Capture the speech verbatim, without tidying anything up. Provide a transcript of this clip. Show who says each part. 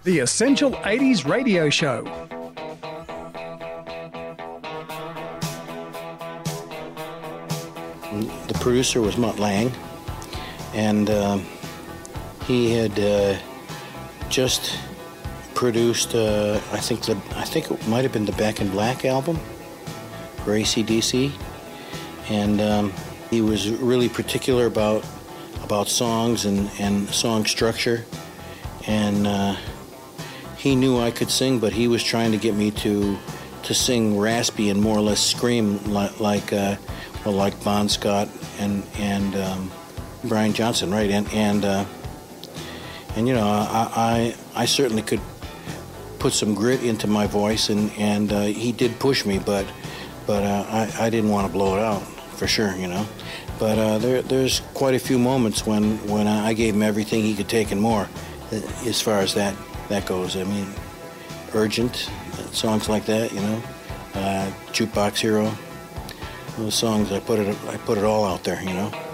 Speaker 1: The Essential eighties Radio Show.
Speaker 2: The producer was Mutt Lange, and uh, he had uh, just produced, uh, I think the I think it might have been the Back in Black album for A C D C, and um, he was really particular about about songs and, and song structure, and uh, he knew I could sing, but he was trying to get me to to sing raspy and more or less scream like like uh, well, like Bon Scott and and um, Brian Johnson, right? And and uh, and you know, I, I I certainly could put some grit into my voice, and and uh, he did push me, but but uh, I I didn't want to blow it out for sure, you know. But uh, there there's quite a few moments when when I gave him everything he could take and more, as far as that that goes. I mean, Urgent, songs like that, you know, uh, Jukebox Hero, those songs. I put it I put it all out there, you know.